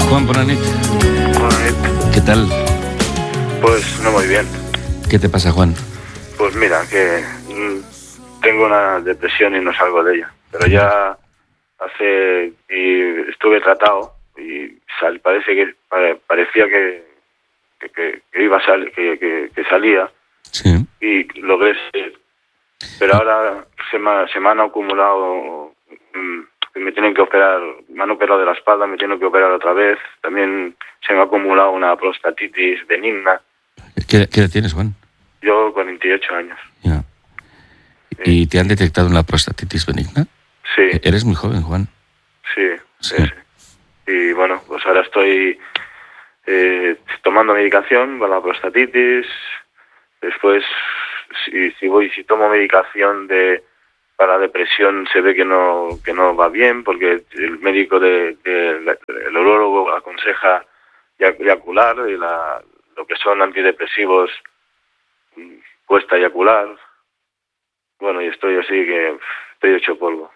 Juan, bona nit. Bona nit. ¿Qué tal? Pues no muy bien. ¿Qué te pasa, Juan? Pues mira, que tengo una depresión y no salgo de ella. Pero ya estuve tratado y parecía que iba a salir, que salía. Sí. Y logré salir. Pero ahora se me han acumulado, me tienen que operar, me han operado de la espalda, me tienen que operar otra vez. También se me ha acumulado una prostatitis benigna. ¿Qué edad tienes, Juan? Yo 48 años. Ya. ¿Y te han detectado una prostatitis benigna? Sí. Eres muy joven, Juan. Sí. Y bueno, pues ahora estoy tomando medicación para la prostatitis. Después, si tomo medicación para la depresión, se ve que no va bien, porque el médico el urólogo aconseja eyacular, y lo que son antidepresivos cuesta eyacular. Bueno, y estoy así que estoy hecho polvo.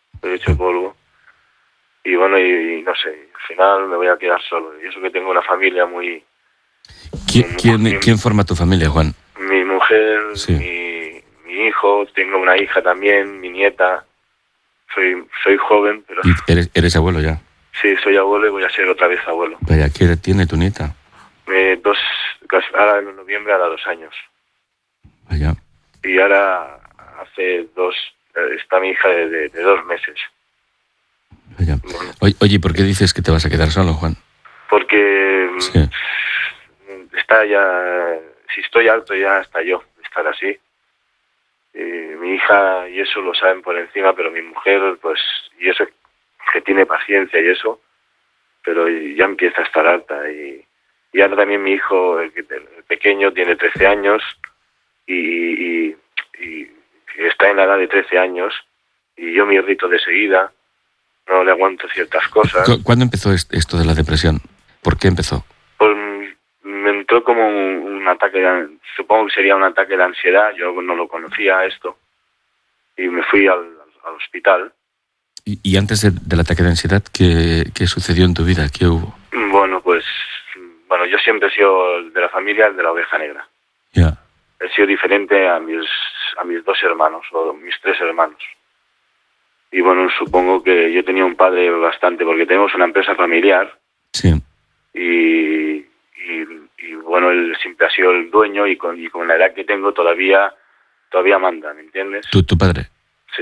Y bueno, y no sé, al final me voy a quedar solo. Y eso que tengo una familia muy... ¿Quién forma tu familia, Juan? Mi mujer, Sí. mi hijo, tengo una hija también, mi nieta. Soy joven, pero... ¿Y eres abuelo ya? Sí, soy abuelo y voy a ser otra vez abuelo. Vaya, ¿qué edad tiene tu nieta? Ahora en noviembre hará 2 años. Vaya. Y ahora está mi hija de 2 meses. Vaya. Bueno, Oye, ¿por qué dices que te vas a quedar solo, Juan? porque Sí. está ya... Si estoy alto ya hasta yo de estar así. Mi hija y eso lo saben por encima, pero mi mujer, pues, y eso que tiene paciencia y eso, pero ya empieza a estar alta. Y ahora también mi hijo, el pequeño, tiene 13 años y está en la edad de 13 años y yo me irrito de seguida, no le aguanto ciertas cosas. ¿Cuándo empezó esto de la depresión? ¿Por qué empezó? Pues me entró como un ataque, supongo que sería un ataque de ansiedad, yo no lo conocía esto, y me fui al hospital. ¿Y antes del ataque de ansiedad, qué sucedió en tu vida? ¿Qué hubo? Bueno, yo siempre he sido el de la familia, el de la oveja negra. Ya. He sido diferente a mis 2 hermanos, o mis 3 hermanos. Y bueno, supongo que yo tenía un padre bastante, porque tenemos una empresa familiar. Sí. Y bueno, él siempre ha sido el dueño y con la edad que tengo todavía manda, ¿me entiendes? ¿Tu padre? Sí.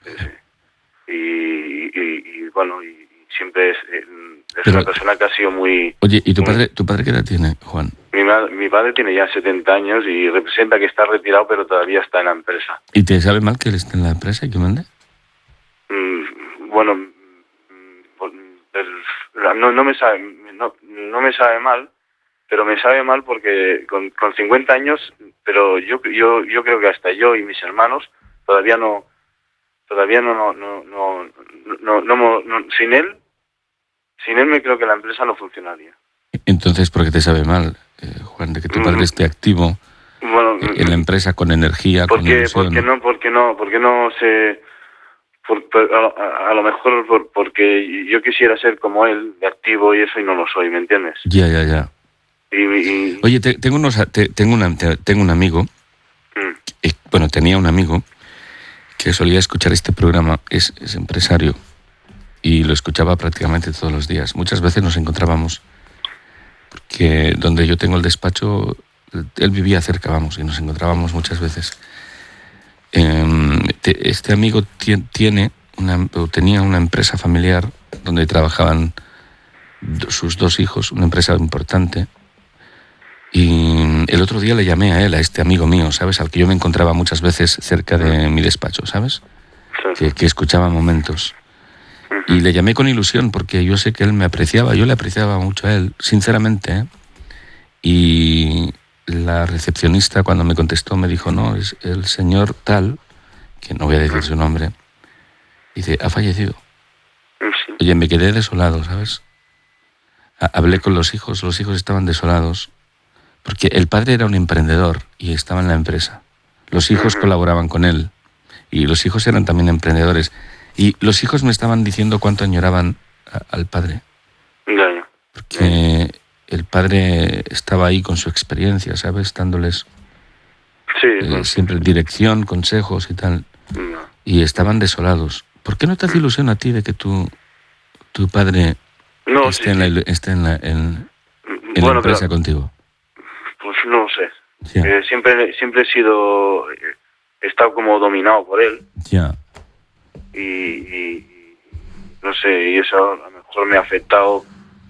Y bueno, y siempre es una persona que ha sido muy... Oye, ¿y tu padre qué edad tiene, Juan? Mi padre tiene ya 70 años y representa que está retirado, pero todavía está en la empresa. ¿Y te sabe mal que él esté en la empresa y que mande? Bueno, no me sabe mal, pero me sabe mal porque con 50 años, pero yo creo que hasta yo y mis hermanos todavía no sin él me creo que la empresa no funcionaría. Entonces, ¿por qué te sabe mal, Juan, de que tu padre esté activo en la empresa con energía, con ilusión? Porque no sé... a lo mejor porque yo quisiera ser como él, de activo y eso, y no lo soy, ¿me entiendes? Ya. Oye, tengo un amigo, tenía un amigo que solía escuchar este programa, es empresario, y lo escuchaba prácticamente todos los días. Muchas veces nos encontrábamos, porque donde yo tengo el despacho, él vivía cerca, y nos encontrábamos muchas veces. Este amigo tenía una empresa familiar donde trabajaban sus 2 hijos, una empresa importante, y el otro día le llamé a este amigo mío, ¿sabes? Al que yo me encontraba muchas veces cerca de mi despacho, ¿sabes? Sí. Que escuchaba momentos. Y le llamé con ilusión porque yo sé que él me apreciaba, yo le apreciaba mucho a él, sinceramente, ¿eh? Y la recepcionista, cuando me contestó, me dijo, no, es el señor tal, que no voy a decir su nombre, dice, ha fallecido. Sí. Oye, me quedé desolado, ¿sabes? Hablé con los hijos estaban desolados, porque el padre era un emprendedor y estaba en la empresa. Los hijos colaboraban con él, y los hijos eran también emprendedores. Y los hijos me estaban diciendo cuánto añoraban al padre. Ya. que el padre estaba ahí con su experiencia, ¿sabes? Dándoles siempre dirección, consejos y tal. No. Y estaban desolados. ¿Por qué no te hace ilusión a ti de que tu padre esté en la empresa contigo? Pues no sé. Ya. Siempre he estado como dominado por él. Ya. Y no sé, y eso a lo mejor me ha afectado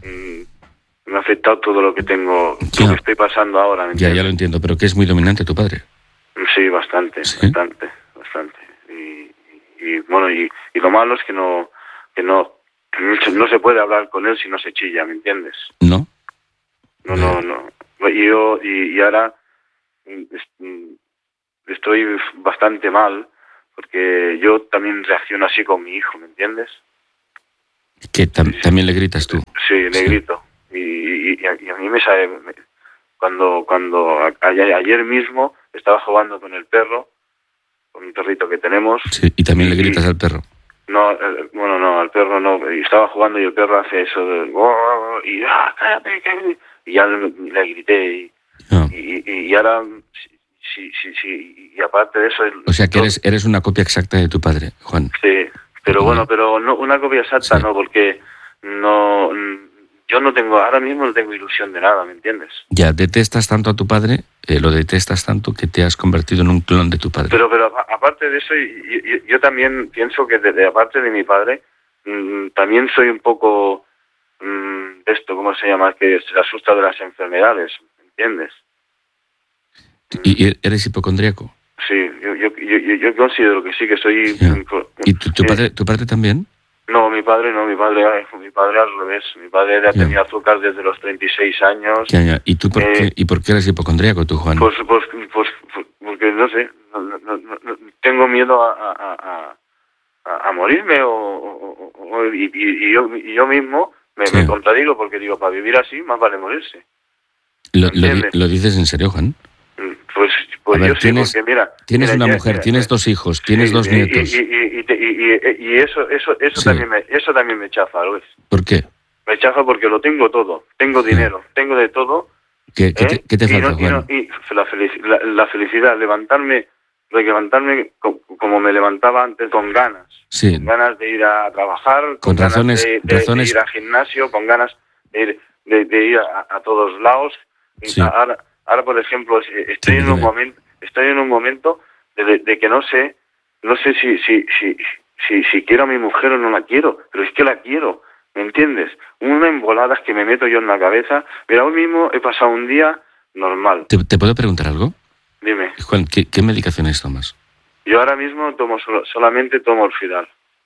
todo lo que tengo, lo que estoy pasando ahora. ¿Me entiendes? Ya lo entiendo, pero que es muy dominante tu padre. Sí, bastante. Y bueno, y lo malo es que no se puede hablar con él si no se chilla, ¿me entiendes? ¿No? No. Y ahora estoy bastante mal porque yo también reacciono así con mi hijo, ¿me entiendes? ¿Que también le gritas tú? Sí, le grito. Y a mí me sabe... Cuando ayer mismo estaba jugando con el perro, con un perrito que tenemos... Sí, ¿y también le gritas al perro? No, no, al perro no. Y estaba jugando y el perro hace eso de... Y cállate. Y ya le grité. Y ahora... Sí. Y aparte de eso... O sea que eres una copia exacta de tu padre, Juan. Sí, pero bueno, pero no una copia exacta, sí. No, porque no... Yo ahora mismo no tengo ilusión de nada, ¿me entiendes? Ya, detestas tanto a tu padre, lo detestas tanto que te has convertido en un clon de tu padre. Pero aparte de eso, yo también pienso que aparte de mi padre, también soy un poco, esto, ¿cómo se llama? Que se asusta de las enfermedades, ¿me entiendes? ¿Y eres hipocondríaco? Sí, yo considero que sí, que soy... Ya. ¿Y tu padre también? No, mi padre no, mi padre al revés. Mi padre ya tenía azúcar desde los 36 años. Ya. ¿Y tú por qué eres hipocondríaco tú, Juan? Pues porque no sé, no, tengo miedo a morirme y yo mismo me contradigo porque digo, para vivir así más vale morirse. ¿Lo dices en serio, Juan? Pues ver, yo sí, porque mira... Tienes una mujer, tienes 2 hijos, tienes 2 nietos. Y eso también me chafa, Luis. ¿Por qué? Me chafa porque lo tengo todo. Tengo dinero, tengo de todo. ¿Qué te falta, Juan? Y la felicidad, levantarme como me levantaba antes, con ganas. Sí. Con ganas de ir a trabajar, con ganas de ir al gimnasio, con ganas de ir a todos lados. Sí. Ahora, por ejemplo, estoy en un momento de que no sé si quiero a mi mujer o no la quiero, pero es que la quiero, ¿me entiendes? Una embolada que me meto yo en la cabeza. Mira, hoy mismo he pasado un día normal. ¿Te puedo preguntar algo? Dime. Juan, ¿qué medicaciones tomas? Yo ahora mismo solamente tomo Orfidal.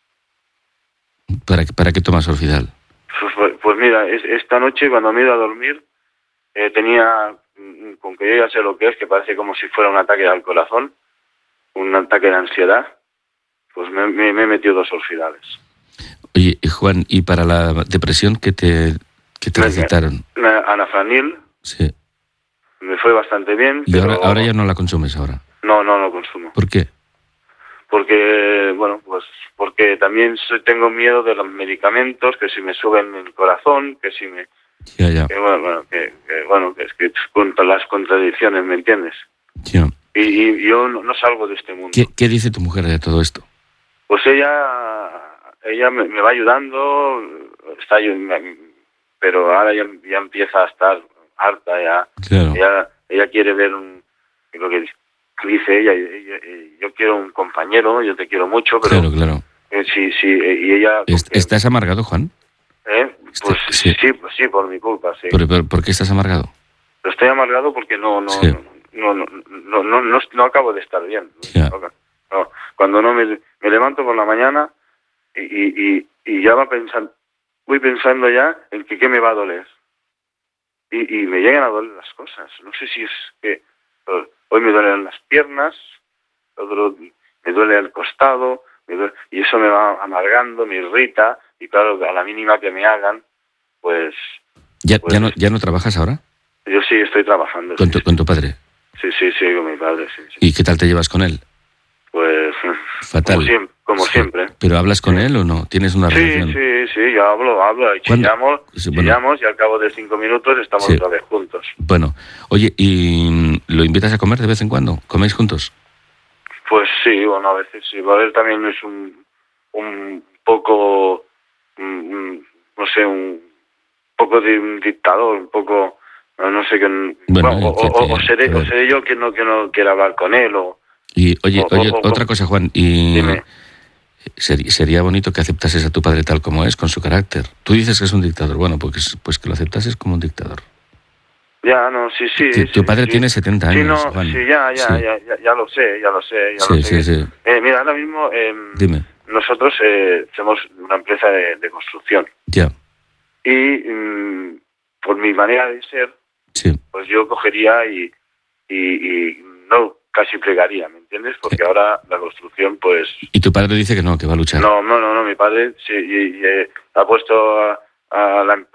¿Para qué tomas Orfidal? Pues mira, esta noche cuando me he ido a dormir tenía, con que yo ya sé lo que es, que parece como si fuera un ataque al corazón, un ataque de ansiedad, pues me he metido 2 Orfidales. Oye, Juan, ¿y para la depresión qué te recetaron? Anafranil. Sí. Me fue bastante bien. ¿Y pero... ahora ya no la consumes ahora? No consumo. ¿Por qué? Porque, bueno, pues porque también tengo miedo de los medicamentos, que si me suben el corazón, que si me... Ya. Que es que contra las contradicciones, ¿me entiendes? Ya. Y yo no salgo de este mundo. ¿Qué dice tu mujer de todo esto? Pues ella me va ayudando, pero ahora ya empieza a estar harta ya. Claro. Ella quiere ver lo que dice ella, yo quiero un compañero, yo te quiero mucho, pero... Claro. Sí, y ella... ¿Estás amargado, Juan? Pues sí, por mi culpa, sí. ¿Pero por qué estás amargado? Estoy amargado porque no acabo de estar bien. Yeah. No, cuando no me levanto por la mañana y ya voy pensando ya en que qué me va a doler. Y me llegan a doler las cosas. No sé si es que hoy me duelen las piernas, otro me duele el costado, y eso me va amargando, me irrita, y claro, a la mínima que me hagan, pues... ¿Ya no trabajas ahora? Yo sí estoy trabajando. ¿Con tu padre? Sí, con mi padre, sí. ¿Y qué tal te llevas con él? Pues Fatal. Como siempre. ¿Pero hablas con él o no? ¿Tienes una relación? Sí, yo hablo, y chillamos y al cabo de 5 minutos estamos otra vez juntos. Bueno, oye, ¿y lo invitas a comer de vez en cuando? ¿Coméis juntos? Pues sí, bueno, a veces sí. Él también es un poco, no sé, un poco de un dictador, un poco, no sé qué. Bueno, o seré yo que no quiera hablar con él o. Y oye, otra cosa, Juan, dime. Sería bonito que aceptases a tu padre tal como es, con su carácter. Tú dices que es un dictador, bueno, pues que lo aceptases como un dictador. Ya, no, sí. Tu padre tiene 70 años, sí, Juan. Ya lo sé. Sí. Mira, ahora mismo Dime. Nosotros somos una empresa de construcción. Ya. Y por mi manera de ser, pues yo cogería y no casi plegaría, ¿me entiendes? Porque ahora la construcción, pues... ¿Y tu padre dice que no, que va a luchar? No, mi padre sí, ha puesto a la empresa